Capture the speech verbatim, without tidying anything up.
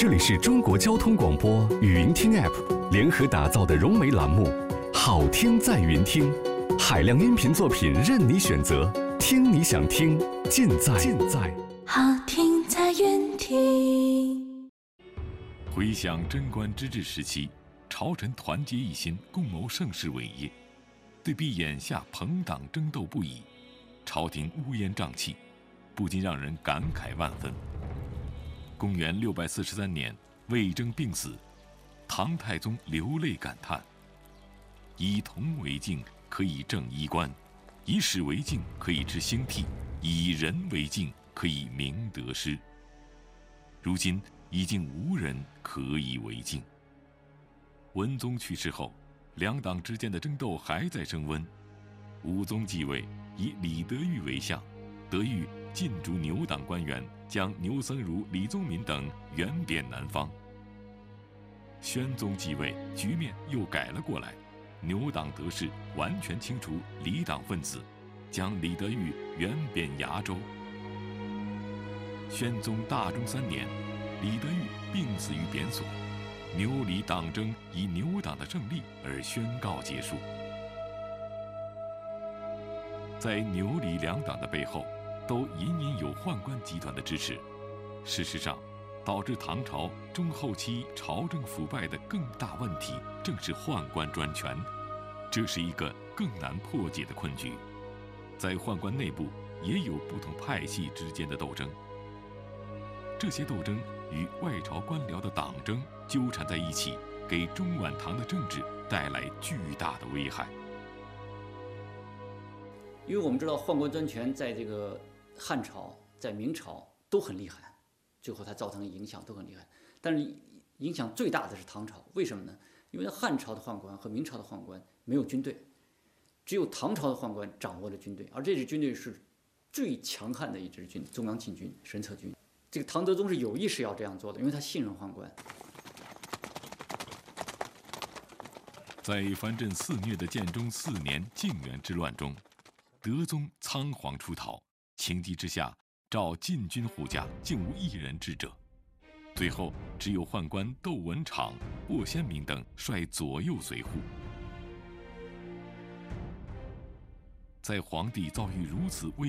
这里是中国交通广播语音听 App 联合打造的融媒栏目，好听在云听，海量音频作品任你选择，听你想听，尽在尽在好听在云听。 回想贞观之治时期，朝臣团结一心，共谋盛世伟业，对比眼下朋党争斗不已，朝廷乌烟瘴气，不禁让人感慨万分。公元六百四十三年，魏征病死，唐太宗流泪感叹：以铜为镜，可以正衣冠；以史为镜，可以知兴替；以人为镜，可以明得失。如今已经无人可以为镜。文宗去世后，两党之间的争斗还在升温。武宗继位，以李德裕为相，德裕禁逐牛党官员，将牛僧孺、李宗闵等援贬南方。宣宗继位，局面又改了过来，牛党得势，完全清除李党分子，将李德裕援贬崖州。宣宗大中三年，李德裕病死于贬所，牛李党争以牛党的胜利而宣告结束。在牛李两党的背后，都隐隐有宦官集团的支持。事实上，导致唐朝中后期朝政腐败的更大问题，正是宦官专权。这是一个更难破解的困局。在宦官内部，也有不同派系之间的斗争。这些斗争与外朝官僚的党争纠缠在一起，给中晚唐的政治带来巨大的危害。 因为我们知道宦官专权在这个汉朝、在明朝都很厉害，最后它造成的影响都很厉害。但是影响最大的是唐朝，为什么呢？因为汉朝的宦官和明朝的宦官没有军队，只有唐朝的宦官掌握了军队，而这支军队是最强悍的一支军——中央禁军、神策军。这个唐德宗是有意识要这样做的，因为他信任宦官。 在藩镇肆虐的建中四年靖元之乱中，德宗仓皇出逃，情急之下召禁军护驾，竟无一人知者。最后只有宦官窦文场、霍先明等率左右随护。在皇帝遭遇如此危